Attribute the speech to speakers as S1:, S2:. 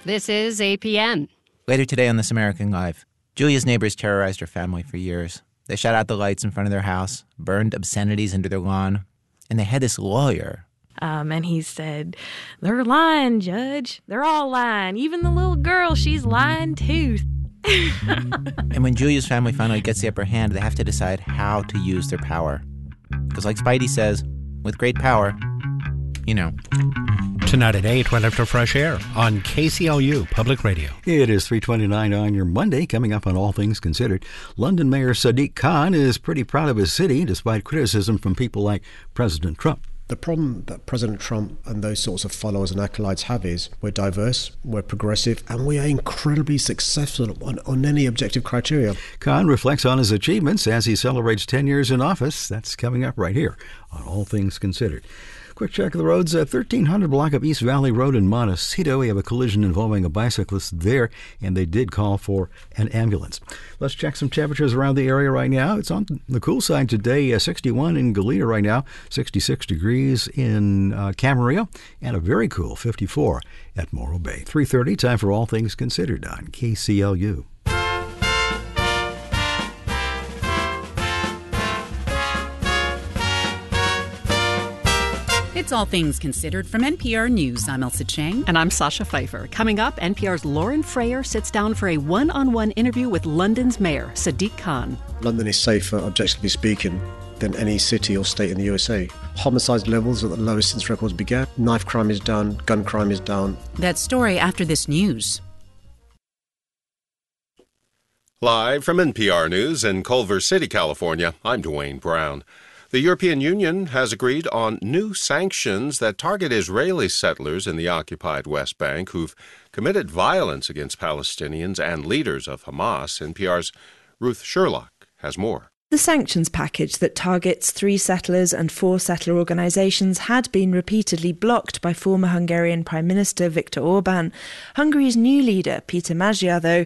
S1: This is APN.
S2: Later today on This American Life, Julia's neighbors terrorized her family for years. They shut out the lights in front of their house, burned obscenities into their lawn, and they had this lawyer.
S3: And he said, "They're lying, Judge. They're all lying. Even the little girl, she's lying too."
S2: And when Julia's family finally gets the upper hand, they have to decide how to use their power. Because like Spidey says, with great power, you know.
S4: Tonight at 8, right after Fresh Air on KCLU Public Radio.
S5: It is 3:29 on your Monday. Coming up on All Things Considered, London Mayor Sadiq Khan is pretty proud of his city despite criticism from people like President Trump.
S6: The problem that President Trump and those sorts of followers and acolytes have is we're diverse, we're progressive, and we are incredibly successful on any objective criteria.
S5: Khan reflects on his achievements as he celebrates 10 years in office. That's coming up right here on All Things Considered. Quick check of the roads. 1300 block of East Valley Road in Montecito. We have a collision involving a bicyclist there, and they did call for an ambulance. Let's check some temperatures around the area right now. It's on the cool side today. 61 in Goleta right now, 66 degrees in Camarillo, and a very cool 54 at Morro Bay. 3:30, time for All Things Considered on KCLU.
S7: It's All Things Considered from NPR News. I'm Elsa Chang.
S1: And I'm Sasha Pfeiffer. Coming up, NPR's Lauren Frayer sits down for a one-on-one interview with London's mayor, Sadiq Khan.
S6: London is safer, objectively speaking, than any city or state in the USA. Homicide levels are the lowest since records began. Knife crime is down. Gun crime is down.
S7: That story after this news.
S8: Live from NPR News in Culver City, California, I'm Dwayne Brown. The European Union has agreed on new sanctions that target Israeli settlers in the occupied West Bank who've committed violence against Palestinians and leaders of Hamas. NPR's Ruth Sherlock has more.
S9: The sanctions package that targets 3 settlers and 4 settler organisations had been repeatedly blocked by former Hungarian Prime Minister Viktor Orbán. Hungary's new leader, Peter Magyar, though,